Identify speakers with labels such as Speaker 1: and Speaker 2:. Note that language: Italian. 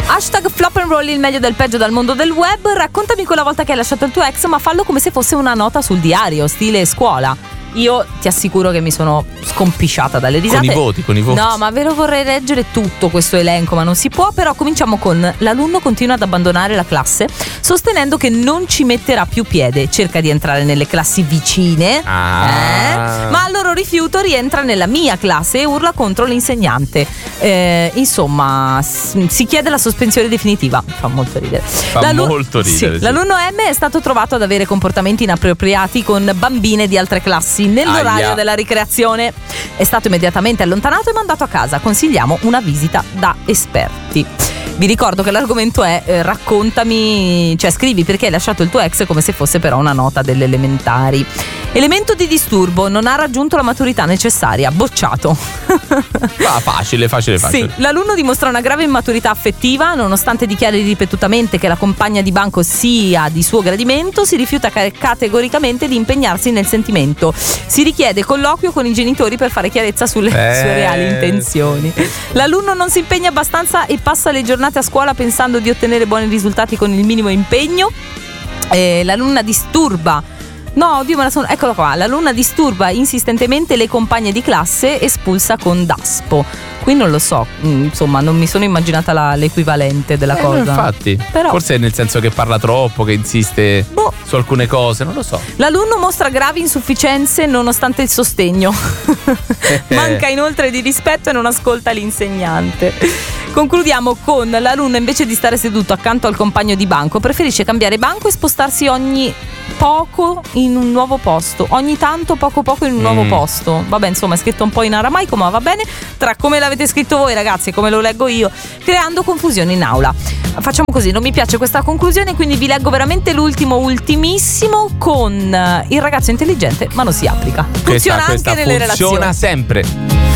Speaker 1: Hashtag flop and roll, il meglio del peggio dal mondo del web. Raccontami quella volta che hai lasciato il tuo ex, ma fallo come se fosse una nota sul diario, stile scuola. Io ti assicuro che mi sono scompisciata dalle risate.
Speaker 2: Con i voti.
Speaker 1: No, ma ve lo vorrei leggere tutto questo elenco, ma non si può. Però cominciamo con: l'alunno continua ad abbandonare la classe sostenendo che non ci metterà più piede. Cerca di entrare nelle classi vicine, ma al loro rifiuto rientra nella mia classe e urla contro l'insegnante. Insomma, si chiede la sospensione definitiva. Fa molto ridere.
Speaker 2: Molto ridere.
Speaker 1: Sì. L'alunno M è stato trovato ad avere comportamenti inappropriati con bambine di altre classi nell'orario della ricreazione. È stato immediatamente allontanato e mandato a casa. Consigliamo una visita da esperti. Vi ricordo che l'argomento è raccontami, cioè scrivi perché hai lasciato il tuo ex come se fosse però una nota delle elementari. Elemento di disturbo: non ha raggiunto la maturità necessaria, bocciato.
Speaker 2: Facile.
Speaker 1: Sì, l'alunno dimostra una grave immaturità affettiva, nonostante dichiari ripetutamente che la compagna di banco sia di suo gradimento, si rifiuta categoricamente di impegnarsi nel sentimento. Si richiede colloquio con i genitori per fare chiarezza sulle sue reali intenzioni. L'alunno non si impegna abbastanza e passa le giornate a scuola pensando di ottenere buoni risultati con il minimo impegno. L'alunna disturba. No, oddio, eccolo qua. L'alunna disturba insistentemente le compagne di classe, espulsa con daspo. Qui non lo so, insomma, non mi sono immaginata l'equivalente della cosa.
Speaker 2: Infatti, però forse è nel senso che parla troppo, che insiste su alcune cose, non lo so.
Speaker 1: L'alunno mostra gravi insufficienze nonostante il sostegno. Manca inoltre di rispetto e non ascolta l'insegnante. Concludiamo con: l'alunno, invece di stare seduto accanto al compagno di banco, preferisce cambiare banco e spostarsi ogni poco in un nuovo posto. Ogni tanto, poco in un nuovo posto. Vabbè, insomma, è scritto un po' in aramaico, ma va bene. Tra come l'avete scritto voi, ragazzi, e come lo leggo io, creando confusione in aula. Facciamo così, non mi piace questa conclusione, quindi vi leggo veramente ultimissimo con: il ragazzo intelligente ma non si applica. Funziona anche nelle relazioni.
Speaker 2: Funziona sempre.